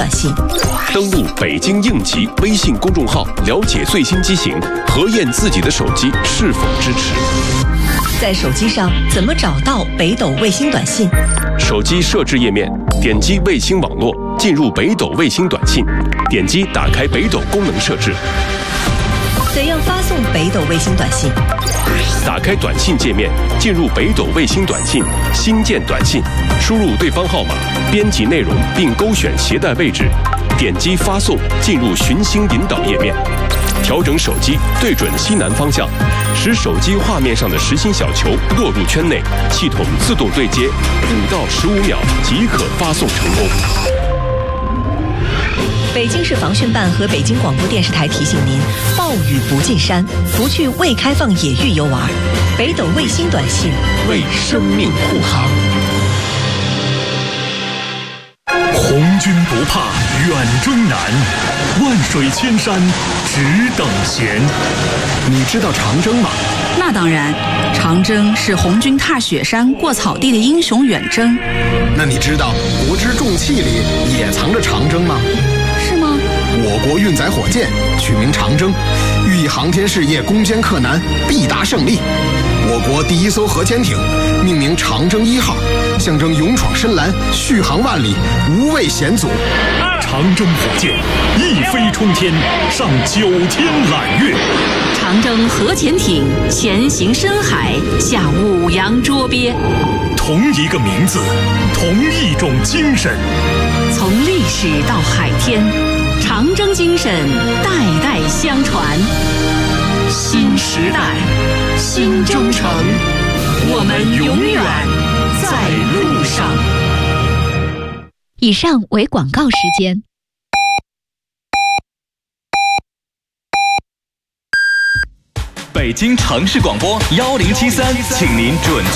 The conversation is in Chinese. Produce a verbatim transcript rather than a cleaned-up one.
短信。 登录北京应急微信公众号，了解最新机型，核验自己的手机是否支持。 在手机上怎么找到北斗卫星短信？ 手机设置页面，点击卫星网络，进入北斗卫星短信，点击打开北斗功能设置。 怎样发送北斗卫星短信？ 打开短信界面，进入北斗卫星短信，新建短信，输入对方号码，编辑内容并勾选携带位置，点击发送，进入寻星引导页面，调整手机对准西南方向，使手机画面上的实心小球落入圈内，系统自动对接，五到十五秒即可发送成功。 北京市防汛办和北京广播电视台提醒您：暴雨不进山，不去未开放野域游玩。北斗卫星短信为生命护航。 红军不怕远征难，万水千山只等闲。 你知道长征吗？ 那当然，长征是红军踏雪山过草地的英雄远征。 那你知道国之重器里也藏着长征吗？ 是吗？ 我国运载火箭取名长征，寓意航天事业攻坚克难，必达胜利。我国第一艘核潜艇命名长征一号，象征勇闯深蓝，续航万里，无畏险阻。 长征火箭一飞冲天，上九天揽月。 长征核潜艇前行深海，下五洋捉鳖。 同一个名字，同一种精神。 从历史到海天，长征精神代代相传。新时代，新征程，我们永远在路上。 以上为广告时间。 北京城市广播幺零七三，请您准。